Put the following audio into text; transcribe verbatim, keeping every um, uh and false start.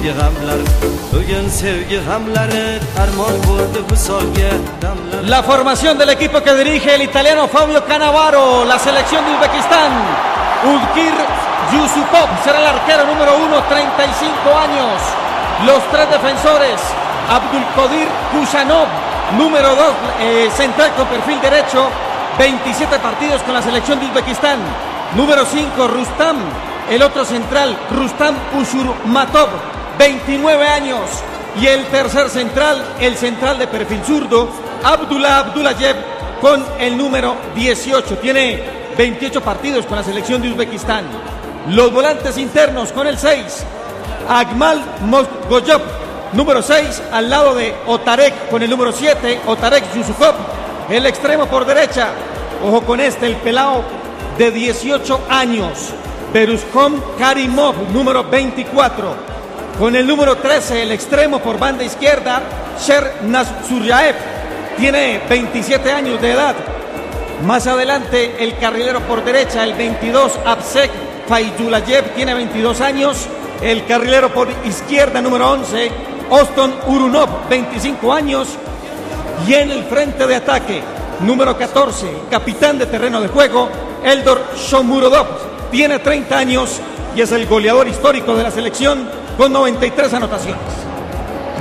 sevgi g'amlar bugun sevgi g'amlari armon bo'ldi visolga damlar. La formación del equipo que dirige el italiano Fabio Cannavaro, la selección de Uzbekistán. Udkir Yusupov será el arquero número uno, treinta y cinco años. Los tres defensores: Abdulkodir Kushanov, número dos, eh, central con perfil derecho, veintisiete partidos con la selección de Uzbekistán. Número cinco, Rustam, el otro central, Rustam Ushurmatov, veintinueve años. Y el tercer central, el central de perfil zurdo, Abdullah Abdullayev, con el número dieciocho. Tiene veintiocho partidos con la selección de Uzbekistán. Los volantes internos con el seis, Akmal Mosgoyov, número seis, al lado de Otarek con el número siete, Otarek Yusupov. El extremo por derecha, ojo con este, el pelao de dieciocho años, Beruzkom Karimov, número veinticuatro. Con el número trece, el extremo por banda izquierda, Sher Nasuryaev, tiene veintisiete años de edad. Más adelante, el carrilero por derecha, el veintidós, Absek Fayulayev, tiene veintidós años. El carrilero por izquierda, número once, Oston Urunov, veinticinco años. Y en el frente de ataque, número catorce, capitán de terreno de juego, Eldor Shomurodov, tiene treinta años y es el goleador histórico de la selección con noventa y tres anotaciones.